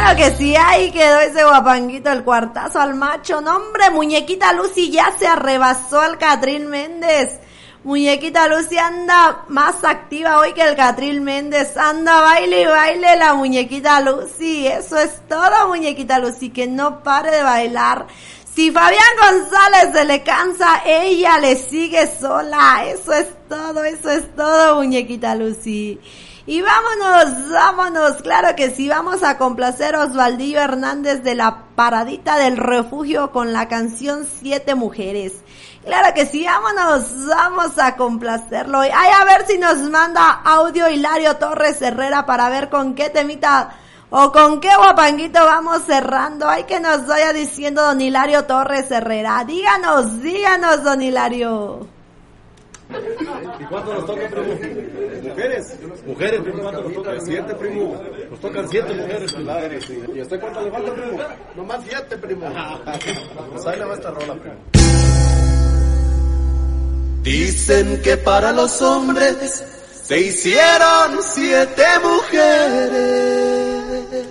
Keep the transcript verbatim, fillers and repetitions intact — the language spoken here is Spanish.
Claro que sí, ahí quedó ese guapanguito, el cuartazo al macho. No, hombre, muñequita Lucy ya se arrebasó al Catrín Méndez. Muñequita Lucy anda más activa hoy que el Catrín Méndez. Anda, baile y baile la muñequita Lucy. Eso es todo, muñequita Lucy, que no pare de bailar. Si Fabián González se le cansa, ella le sigue sola. Eso es todo, eso es todo, muñequita Lucy. Y vámonos, vámonos, claro que sí, vamos a complacer a Osvaldillo Hernández de la Paradita del Refugio con la canción Siete Mujeres. Claro que sí, vámonos, vamos a complacerlo. Ay, a ver si nos manda audio Hilario Torres Herrera para ver con qué temita o con qué guapanguito vamos cerrando. Ay, que nos vaya diciendo don Hilario Torres Herrera. Díganos, díganos, don Hilario. ¿Y cuánto nos toca, primo? Mujeres. Mujeres, primo, ¿cuánto nos toca? Siete, primo. Nos tocan siete mujeres. Claro, sí. ¿Y a usted cuánto le falta, primo? Nomás siete, primo. Pues ahí le va esta rola, primo. Dicen que para los hombres se hicieron siete mujeres.